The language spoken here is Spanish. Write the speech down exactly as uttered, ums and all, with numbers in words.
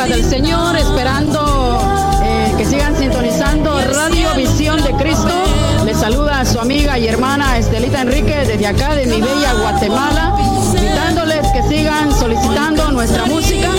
palabra del Señor, esperando eh, que sigan sintonizando Radio Visión de Cristo. Les saluda a su amiga y hermana Estelita Enrique desde acá de mi bella Guatemala, invitándoles que sigan solicitando nuestra música